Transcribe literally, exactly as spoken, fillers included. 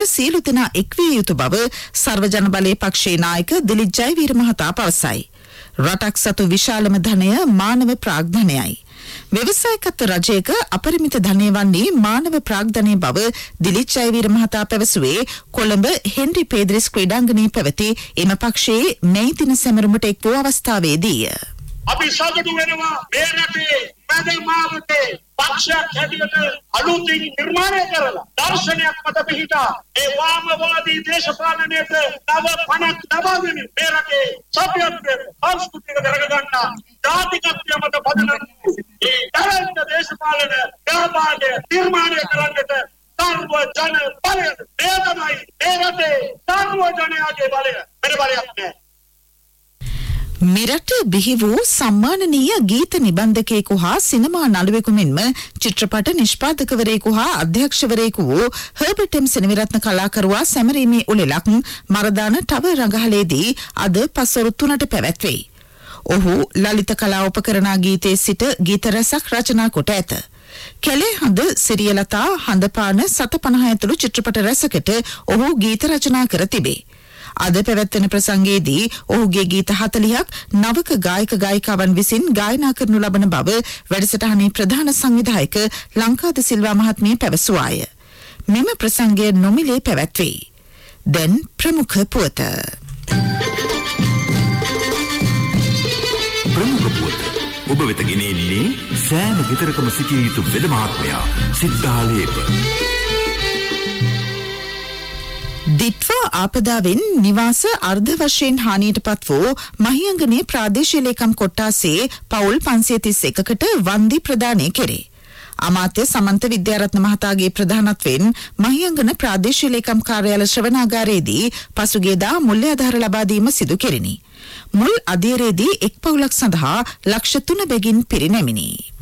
සියලු දෙනා එක්විය යුතු බව සර්වජන බලයේ පක්ෂයේ නායක දිලිත් ජයවීර මහතා පවසයි. රටක් සතු විශාලම ධනය මානව ප්‍රාග්ධනයයි. ව්‍යවසායකත්ව රජයක අපරිමිත ධනය වන්නේ මානව ප්‍රාග්ධනය බව දිලිත් ජයවීර මහතා පැවසුවේ කොළඹ හෙන්රි පේද්‍රිස් ක්‍රීඩාංගණයේ පැවති එම පක්ෂයේ මේ දින සැමරුමට එක් වූ අවස්ථාවේදී අපි සතුටු වෙනවා මේ රටේ මැදමාවතේ පක්ෂයක් හැටියට අලුතින් නිර්මාණය කරලා දර්ශනයක් මත පිහිටා ඒ වාමවාදී දේශපාලනයට නව පණක් ලබාගෙන මේ රටේ සભ્યත්වයේ සංස්කෘතික දරගන්න ජාතිකත්වය මත පදනම් ඒ තරංග දේශපාලන ගහපාඩය නිර්මාණය කරන්නට සර්ව ජන බලය මේ තමයි මේ රටේ සර්ව ජනයාගේ බලය වෙන බලයක් නෑ. මෙරට බිහි වූ සම්මානනීය ගීත නිබන්ධකයෙකු හා සිනමා නළුවෙකු මෙන්ම චිත්‍රපට නිෂ්පාදකවරයෙකු හා අධ්‍යක්ෂවරයෙකු වූ හර්බර්ට් එම් සෙනවිරත්න කලාකරුවා සැමරීමේ උළෙලක් මරදාන ටවර් රඟහලේදී අද පස්වරු තුනට පැවැත්වෙයි. ඔහු ලලිත කලා උපකරණ ගීතයේ සිට ගීත රසක් රචනා කොට ඇත. කැලේ හඳ සිරියලතා හඳපාන සත පනහ ඇතුළු චිත්‍රපට රසකට ඔහු ගීත රචනා කර තිබේ. අද පැවැත්වෙන ප්‍රසංගයේදී ඔහුගේ ගීත හතළිහක් නවක ගායක ගායිකාවන් විසින් ගායනා කරනු ලබන බව වැඩසටහනේ ප්‍රධාන සංවිධායක ලංකාද සිල්වා මහත්මිය පැවසුවාය. මෙම ප්‍රසංගය නොමිලේ පැවැත්වේ. දැන් ප්‍රමුඛ පුවත. ප්‍රමුඛ පුවත ඔබ වෙත ගෙනෙන්නේ සෑම විතරකම සිටිය යුතු වෙද මහත්මයා සිද්ධාලේප. දිට්වා ආපදාවෙන් නිවාස අර්ධ වශයෙන් හානියට පත් වූ මහියංගනයේ ප්‍රාදේශීය ලේකම් කොට්ටාසේ පවුල් පන්සිය තිස් එකකට වන්දි ප්‍රදානය කෙරේ. අමාත්‍ය සමන්ත විද්‍යාරත්න මහතාගේ ප්‍රධානත්වයෙන් මහියංගන ප්‍රාදේශීය ලේකම් කාර්යාල ශ්‍රවණාගාරයේදී පසුගියදා මුල්‍ය ආධාර ලබා දීම සිදු කෙරිණි. මුල් අධීරයේදී එක් පවුලක් සඳහා ලක්ෂ තුන බැගින් පිරිනැමිණි.